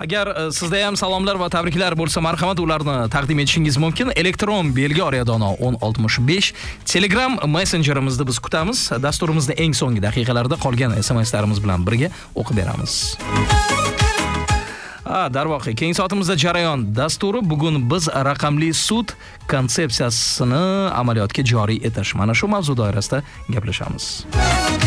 Agar sizda ham salomlar va tabriklar bo'lsa, marhamat ularni taqdim etishingiz mumkin. Elektron belgi Oryadona 1065 Telegram messenjerimizda biz kutamiz. Dasturimizni eng so'nggi daqiqalarda qolgan SMSlarimiz bilan birga o'qib beramiz. Darvoqe, keyingi soatimizda jarayon dasturi. Bugun biz raqamli sud konsepsiyasini amaliyotga joriy etish, mana shu mavzu doirasida gaplashamiz.